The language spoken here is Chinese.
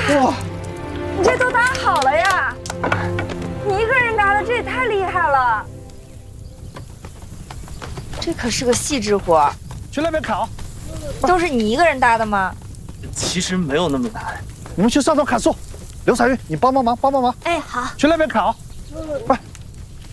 哇， 你这都搭好了呀？你一个人搭的，这也太厉害了。这可是个细致活， 去那边砍。 都是你一个人搭的吗？ 其实没有那么难。 你们去上头砍树，刘彩玉，你帮帮忙，帮帮忙。 哎，好。 去那边砍啊！快。